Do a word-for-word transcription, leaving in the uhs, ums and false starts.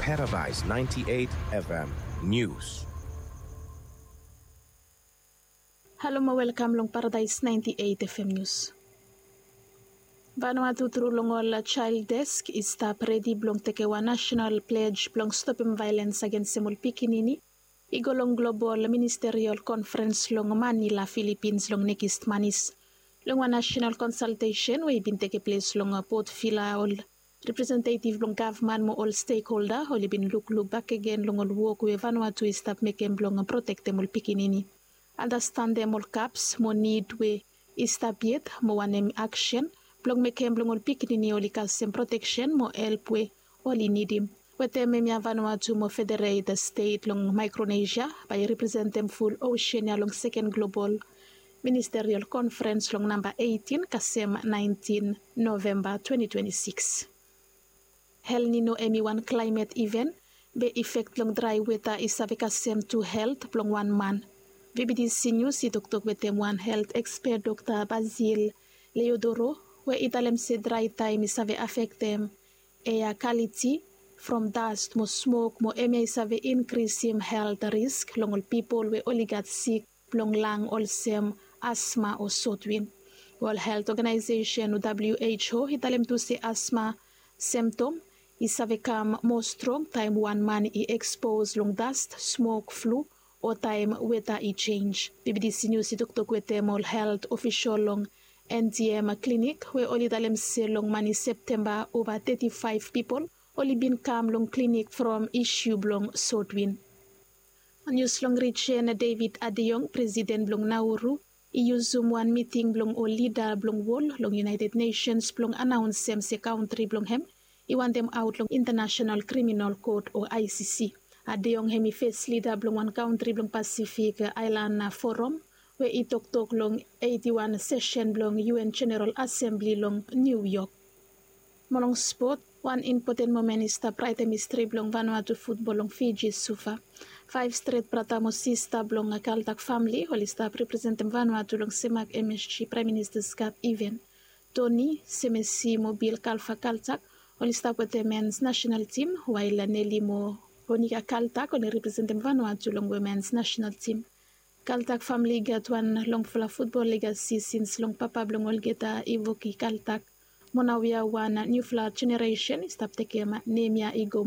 Paradise ninety-eight F M News. Hello ma welcome long Paradise ninety-eight F M News. Vanuatu tulong ol child desk is stop ready blong tekewa national pledge blong stopping violence against semul pikinini. Igolong global ministerial conference long Manila, Philippines long nekist manis. Long wa national consultation we bin take place long Port Phila ol representative long government mo all stakeholder holi bin look look back again long ol work we Vanuatu is stop making blong protect semul pikinini. Understand them all caps mo need we istabiet mo wanem action blong mekem blong ol pikinini oli kasem protection mo help we oli need him. Wete memia Vanuatu mo federate the state long Micronesia by represent them full Oceania long second global ministerial conference long number eighteen kasem nineteen November twenty twenty-six. El Nino Emi one climate event be effect long dry weather isave kasem to health blong one man. V B D C News si Doktor Wetem one health expert Doctor Basil Leodoro we italem se dry time isave affect them air quality from dust mo smoke mo eme isave increase him health risk long all people we only got sick long lung all sem asthma or sotwin. World Health Organization W H O italem to se asthma symptom isave come more strong time one man i expose long dust smoke flu o time weather i change. B B D C News si Doktor Wetem all health official long N T M clinic we only dalem se long mani September over thirty-five people only been come long clinic from issue blong Sotwin. News long Richen David Adeyong president blong Nauru I use Zoom one meeting blong all leader blong wall long United Nations blong announce sem se country blong hem I want them out long International Criminal Court or I C C. Adeyong hemi face leader blong one country blong Pacific Island Forum we I tok tok long eighty-one session blong U N General Assembly long New York. Molong sport, one important moment is the pride mystery blong Vanuatu football long Fiji Sufa. Five straight pratamo sista blong Kaltak family holi staff representing Vanuatu long Semak M S G Prime Minister's Cup event. Tony Semesi Mobile Kalfa Kaltak holi staff with the men's national team while Nelly Mo Bonika Kaltak only representing Vanuatu long women's national team. Kaltak family got one long fla football legacy since long papa blong Olgeta Ivoki Kaltak. Monawia one new fla generation is tap take Nemia Igo